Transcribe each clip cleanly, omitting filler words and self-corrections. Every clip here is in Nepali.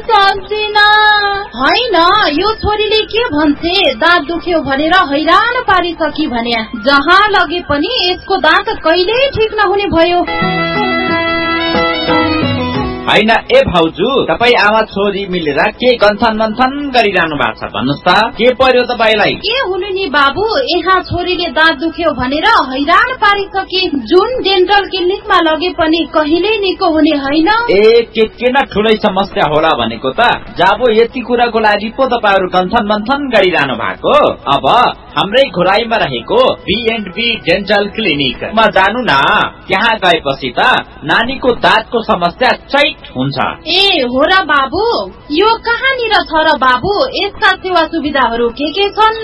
सक्दिन। होइन, यो छोरीले के भन्छे, दाँत दुख्यो भनेर हैरान पारिसकी भने जहाँ लगे पनि यसको दाँत कहिल्यै ठिक नहुने भयो। होइन ए भाउजू, तपाई आमा छोरी मिलेर के गन्थन मन्थन गरिरहनु भएको छ भन्नुस् त, के पर्यो तपाईलाई? के हुनु नि बाबु, यहाँ छोरीले दाँत दुख्यो भनेर हैरान पारिसके, जुन डेन्टल क्लिनिकमा लगे पनि कहिल्यै निको हुने होइन। ए के न ठुलै समस्या होला भनेको त, जाबो यति कुराको लागि पो तपाईहरु गन्थन मन्थन गरिरहनु भएको। अब हाम्रै घोराईमा रहेको B&B डेन्टल क्लिनिकमा जानु न, त्यहाँ गएपछि त नानीको दाँतको समस्या चैट हुन्छ। ए हो र बाबु, यो कहाँनिर छ र बाबु, यसका सेवा सुविधाहरू के छन्?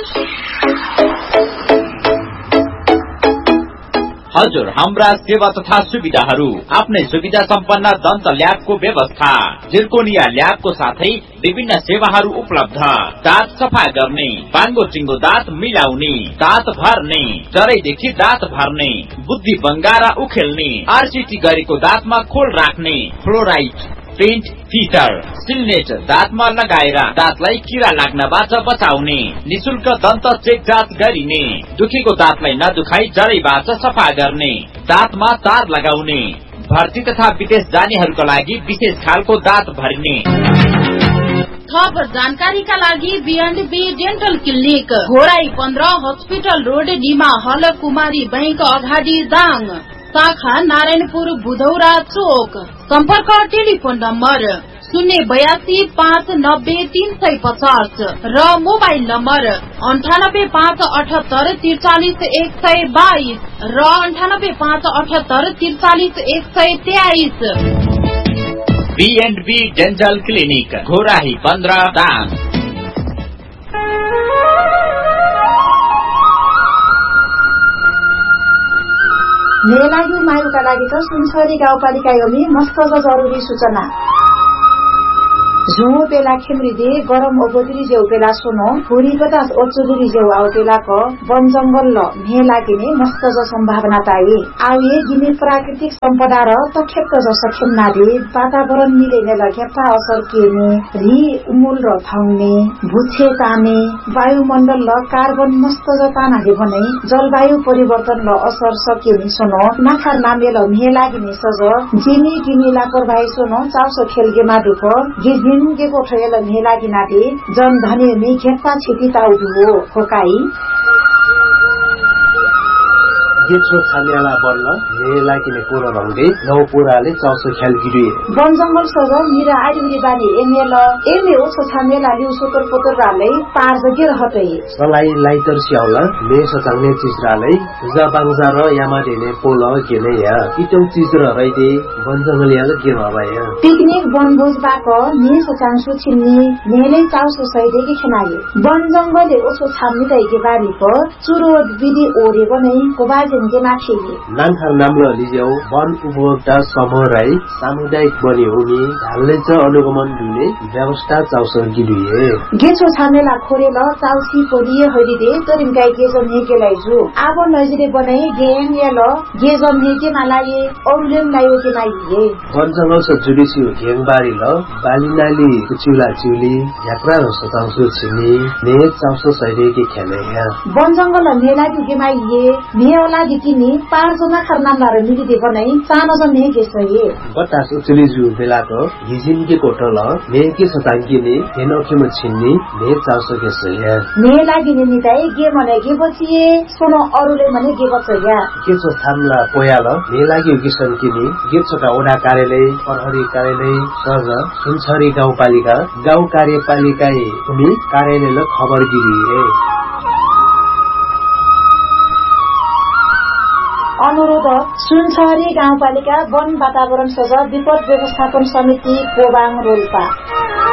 हजुर, हाम्रा सेवा तथा सुविधाहरू आफ्नै सुविधा सम्पन्न दन्त ल्याबको व्यवस्था, जिर्कोनिया ल्याबको साथै विभिन्न सेवाहरू उपलब्ध। दाँत सफा गर्ने, बाङ्गो चिङ्गो दाँत मिलाउने, दाँत भर्ने, जरैदेखि दाँत भर्ने, बुद्धि बङ्गारा उखेल्ने, RCT गरेको दाँतमा खोल राख्ने, फ्लोराइड, पेन्ट, फिटर, सिलनेट दाँतमा लगाएर दाँतलाई किरा लाग्नबाट बचाउने, निशुल्क दन्त चेक जाँच गरिने, दुखेको दाँतलाई नदुखाई जरैबाट सफा गर्ने, दाँतमा तार लगाउने, भर्ती तथा विदेश जानेहरूका लागि विशेष खालको दाँत भरिने। थप जानकारीका लागि B&B dental clinic, Ghorahi 15, hospital road, Dima हल, कुमारी बैंक अगाडि, दाङ, शाखा नारायणपुर, बुधौरा चोक। सम्पर्क टेलिफोन नम्बर 082 590 350 र मोबाइल नम्बर 98 578 43 122 र 98 578 43 123। B&B dental clinic, Ghorahi 15, Dang. मेरो लागि मायुका लागि त सुनसरी गाउँपालिका योमी मस्त जरुरी सूचना। झुमो पेला खेमरी गरम ओबोदरी जेउ पेला सुनो हुरी बतास ओचुदरी जेउ आउ पेला क वन जंगल ल मे लागिने मस्त ज सम्भावना ताई आउए गिने प्राकृतिक सम्पदा र तखेप्त ज सखेमना दे वातावरण मिलेने लग्यापा असर केने री उमुल र थाउने भुछे ताने वायुमण्डल ल कार्बन मस्त ज ताना दे भने जलवायु परिवर्तन ल असर सकेनी सुनो नाखार नामे ल मे लागिने सज जिमी गिमी लापरवाही सुनो चाउसो खेलगे मादुक गिज के कोठेल मेलागी नाटे जन धनी में घेप्पा छिटी ताउदु होकाई गेछो छामियाला बल्ल मेला किने पुरो रंगे नौ पुराले चाउसो ख्याल गिरिए वन जंगल सज मिरा आइडुरी बानी एमे ओछो छामियाला लिउ सोतर पोतर राले पार जगे रहतै सलाई लाइटर स्याउला मे सचाउने चीज राले जाबाङजा र यामा देने पोल केने या इटौ चीज र रैदे वन जंगल याले के भबाया पिकनिक वनभोज बाक मे सचाङसु छिन्नी मेले चाउसो सैदेकी खनाले वन जंगलले ओछो छाम्नी दैके बारी प चुरो विधि ओरे बनै कोबाज नानखार नाम्लो लिज्याउ वन उपभोक्ता समूह राई सामुदायिक बने हुने ढाल्ने च अनुगमन दिने व्यवस्था चाउस गिरिए गेछो छामेला खोरेल चाउसी पोलिए हरिदे तरिमकाई गेजम हेकेलाई जु आब नजिरे बनाई गेम याल गेजम हेके मालाये औलेम लायो के माइए वन जंगल स जुडिसी गेम बारी ल बालिनाली चिउला चिउली यात्रा र सताउसु छिनी ने चाउस सैदे के खेले या वन जंगल मेला के माइए मेला दिकिनी पार जना खरनामला मिलिदे बनाई सानो जन ने गेसए बतास उचली जु बेला त हिजिन के कोटल ने के सतांगिने हेनोखे म छिन्नी ने चाउसो गेसए ने लागिने निताई गे मने गे बचिए सोनो अरुले मने गे बचया के छ थामला पोयाल ने लागि किसन किनी गे छका ओडा कार्यालय प्रहरी कार्यालय सज सुनसरी गाउँपालिका गाउँ कार्यपालिका हुने कार्यालय ल खबर गिरिए अनुरोध सुनसरी गाउँपालिका वन वातावरण सज विपद व्यवस्थापन समिति पोबाङ रोल्पा।